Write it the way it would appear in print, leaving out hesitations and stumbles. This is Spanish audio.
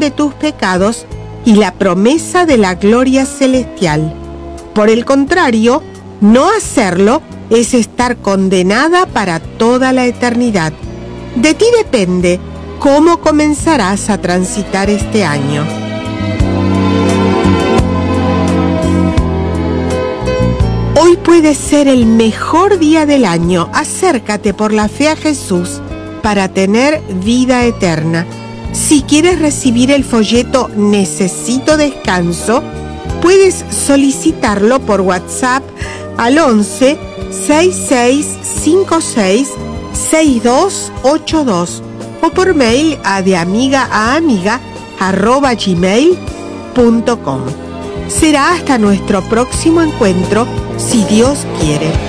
de tus pecados y la promesa de la gloria celestial. Por el contrario, no hacerlo es estar condenada para toda la eternidad. De ti depende cómo comenzarás a transitar este año. Hoy puede ser el mejor día del año. Acércate por la fe a Jesús para tener vida eterna. Si quieres recibir el folleto Necesito Descanso, puedes solicitarlo por WhatsApp al 11 6656 6282 o por mail a deamigaamiga@gmail.com. Será hasta nuestro próximo encuentro, si Dios quiere.